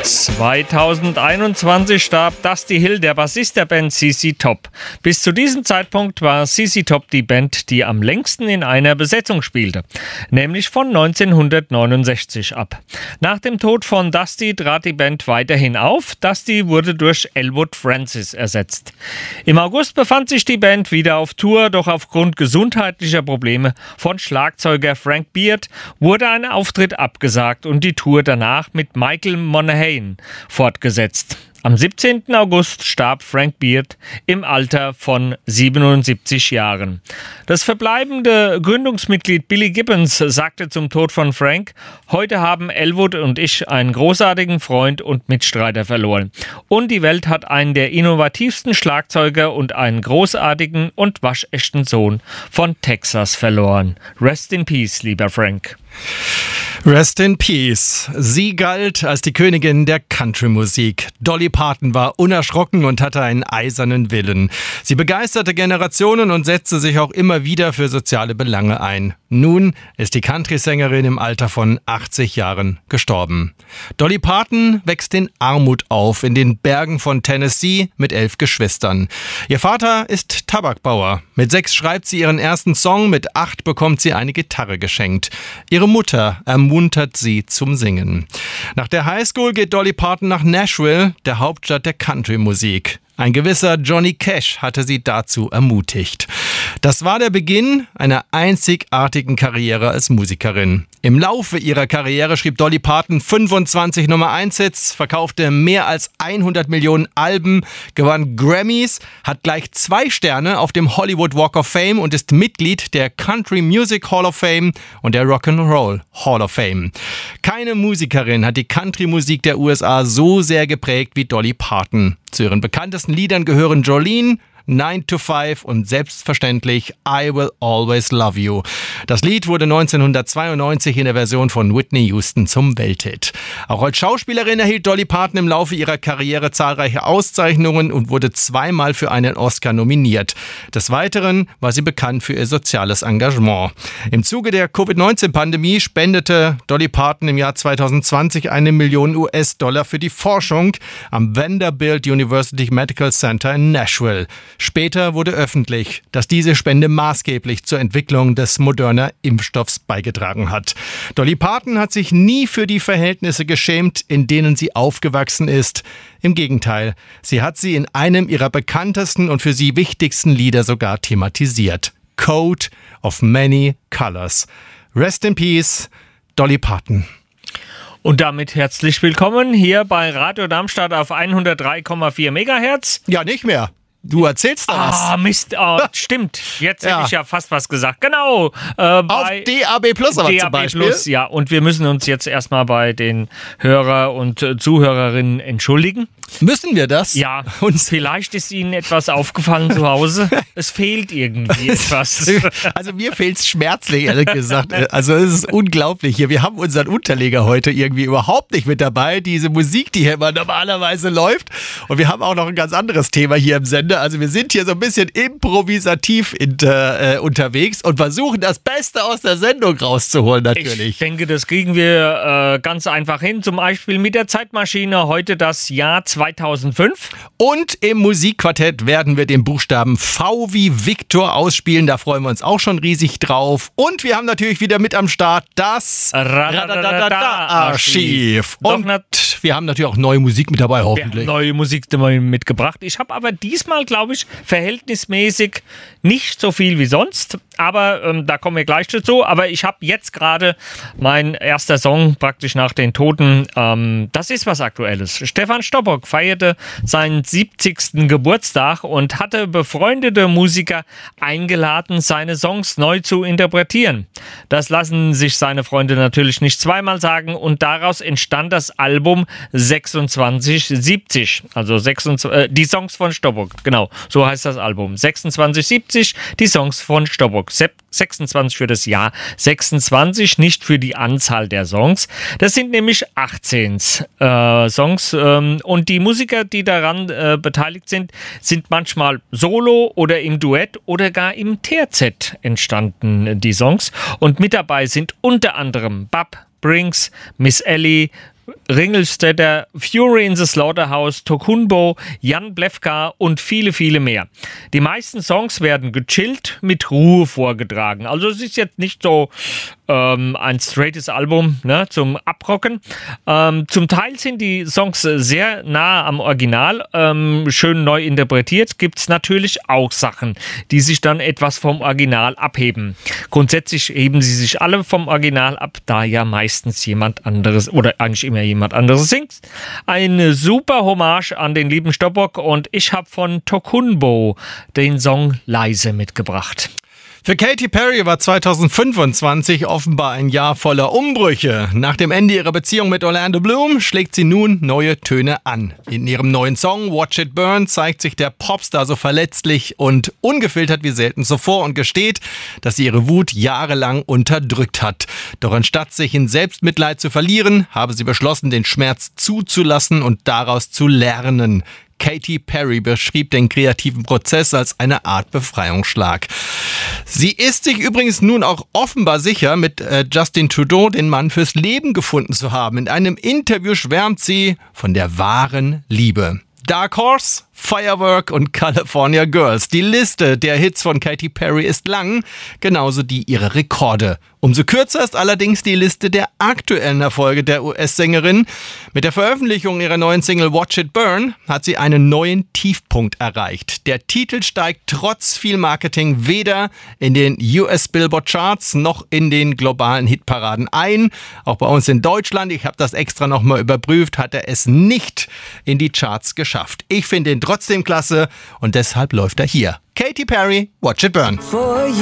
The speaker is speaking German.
2021 starb Dusty Hill, der Bassist der Band ZZ Top. Bis zu diesem Zeitpunkt war ZZ Top die Band, die am längsten in einer Besetzung spielte, nämlich von 1969 ab. Nach dem Tod von Dusty trat die Band weiterhin auf. Dusty wurde durch Elwood Francis ersetzt. Im August befand sich die Band wieder auf Tour, doch aufgrund gesundheitlicher Probleme von Schlagzeuger Frank Beard wurde ein Auftritt abgesagt und die Tour danach mit Michael Monaghan fortgesetzt. Am 17. August starb Frank Beard im Alter von 77 Jahren. Das verbleibende Gründungsmitglied Billy Gibbons sagte zum Tod von Frank: Heute haben Elwood und ich einen großartigen Freund und Mitstreiter verloren. Und die Welt hat einen der innovativsten Schlagzeuger und einen großartigen und waschechten Sohn von Texas verloren. Rest in peace, lieber Frank. Rest in Peace. Sie galt als die Königin der Country-Musik. Dolly Parton war unerschrocken und hatte einen eisernen Willen. Sie begeisterte Generationen und setzte sich auch immer wieder für soziale Belange ein. Nun ist die Country-Sängerin im Alter von 80 Jahren gestorben. Dolly Parton wächst in Armut auf, in den Bergen von Tennessee mit 11 Geschwistern. Ihr Vater ist Tabakbauer. Mit 6 schreibt sie ihren ersten Song, mit 8 bekommt sie eine Gitarre geschenkt. Ihre Mutter ermuntert sie zum Singen. Nach der Highschool geht Dolly Parton nach Nashville, der Hauptstadt der Country-Musik. Ein gewisser Johnny Cash hatte sie dazu ermutigt. Das war der Beginn einer einzigartigen Karriere als Musikerin. Im Laufe ihrer Karriere schrieb Dolly Parton 25 Nummer-1-Hits, verkaufte mehr als 100 Millionen Alben, gewann Grammys, hat gleich 2 Sterne auf dem Hollywood Walk of Fame und ist Mitglied der Country Music Hall of Fame und der Rock'n'Roll Hall of Fame. Keine Musikerin hat die Country-Musik der USA so sehr geprägt wie Dolly Parton. Zu ihren bekanntesten Liedern gehören Jolene, 9 to 5 und selbstverständlich I Will Always Love You. Das Lied wurde 1992 in der Version von Whitney Houston zum Welthit. Auch als Schauspielerin erhielt Dolly Parton im Laufe ihrer Karriere zahlreiche Auszeichnungen und wurde 2-mal für einen Oscar nominiert. Des Weiteren war sie bekannt für ihr soziales Engagement. Im Zuge der Covid-19-Pandemie spendete Dolly Parton im Jahr 2020 1 Million US-Dollar für die Forschung am Vanderbilt University Medical Center in Nashville. Später wurde öffentlich, dass diese Spende maßgeblich zur Entwicklung des Moderna Impfstoffs beigetragen hat. Dolly Parton hat sich nie für die Verhältnisse geschämt, in denen sie aufgewachsen ist. Im Gegenteil, sie hat sie in einem ihrer bekanntesten und für sie wichtigsten Lieder sogar thematisiert. Coat of Many Colors. Rest in Peace, Dolly Parton. Und damit herzlich willkommen hier bei Radio Darmstadt auf 103,4 Megahertz. Ja, nicht mehr. Du erzählst da was. Ah, Mist, stimmt. Jetzt hätte ich ja fast was gesagt. Genau. Auf DAB Plus aber zum Beispiel. Plus, ja. Und wir müssen uns jetzt erstmal bei den Hörer und Zuhörerinnen entschuldigen. Müssen wir das? Ja, und vielleicht ist Ihnen etwas aufgefallen zu Hause. Es fehlt irgendwie etwas. Also mir fehlt es schmerzlich, ehrlich gesagt. Also es ist unglaublich hier. Wir haben unseren Unterleger heute irgendwie überhaupt nicht mit dabei. Diese Musik, die hier immer normalerweise läuft. Und wir haben auch noch ein ganz anderes Thema hier im Sender. Also wir sind hier so ein bisschen improvisativ unterwegs und versuchen das Beste aus der Sendung rauszuholen natürlich. Ich denke, das kriegen wir ganz einfach hin. Zum Beispiel mit der Zeitmaschine heute das Jahr 2005. Und im Musikquartett werden wir den Buchstaben V wie Viktor ausspielen. Da freuen wir uns auch schon riesig drauf. Und wir haben natürlich wieder mit am Start das Archiv. Und wir haben natürlich auch neue Musik mit dabei, hoffentlich. Neue Musik mitgebracht. Ich habe aber diesmal, glaube ich, verhältnismäßig nicht so viel wie sonst. Aber da kommen wir gleich dazu. Aber ich habe jetzt gerade mein erster Song praktisch nach den Toten. Das ist was Aktuelles. Stefan Stoppock feierte seinen 70. Geburtstag und hatte befreundete Musiker eingeladen, seine Songs neu zu interpretieren. Das lassen sich seine Freunde natürlich nicht zweimal sagen und daraus entstand das Album 2670. Also die Songs von Stoppock. Genau, so heißt das Album. 2670, die Songs von Stoppock. 26 für das Jahr 26, nicht für die Anzahl der Songs. Das sind nämlich 18 Songs und die Musiker, die daran beteiligt sind, sind manchmal solo oder im Duett oder gar im Terzett entstanden, die Songs. Und mit dabei sind unter anderem Bub Brings, Miss Ellie, Ringelstetter, Fury in the Slaughterhouse, Tokunboh, Jan Plewka und viele, viele mehr. Die meisten Songs werden gechillt mit Ruhe vorgetragen. Also es ist jetzt nicht so ein straightes Album, ne, zum Abrocken. Zum Teil sind die Songs sehr nah am Original, schön neu interpretiert. Gibt es natürlich auch Sachen, die sich dann etwas vom Original abheben. Grundsätzlich heben sie sich alle vom Original ab, da ja meistens jemand anderes oder eigentlich immer jemand anderes singt. Eine super Hommage an den lieben Stoppock und ich habe von Tokunboh den Song Leise mitgebracht. Für Katy Perry war 2025 offenbar ein Jahr voller Umbrüche. Nach dem Ende ihrer Beziehung mit Orlando Bloom schlägt sie nun neue Töne an. In ihrem neuen Song Watch It Burn zeigt sich der Popstar so verletzlich und ungefiltert wie selten zuvor und gesteht, dass sie ihre Wut jahrelang unterdrückt hat. Doch anstatt sich in Selbstmitleid zu verlieren, habe sie beschlossen, den Schmerz zuzulassen und daraus zu lernen. Katy Perry beschrieb den kreativen Prozess als eine Art Befreiungsschlag. Sie ist sich übrigens nun auch offenbar sicher, mit Justin Trudeau den Mann fürs Leben gefunden zu haben. In einem Interview schwärmt sie von der wahren Liebe. Dark Horse, Firework und California Girls. Die Liste der Hits von Katy Perry ist lang, genauso die ihrer Rekorde. Umso kürzer ist allerdings die Liste der aktuellen Erfolge der US-Sängerin. Mit der Veröffentlichung ihrer neuen Single Watch It Burn hat sie einen neuen Tiefpunkt erreicht. Der Titel steigt trotz viel Marketing weder in den US Billboard Charts noch in den globalen Hitparaden ein. Auch bei uns in Deutschland, ich habe das extra nochmal überprüft, hat er es nicht in die Charts geschafft. Ich finde ihn trotzdem klasse und deshalb läuft er hier. Katy Perry, Watch It Burn.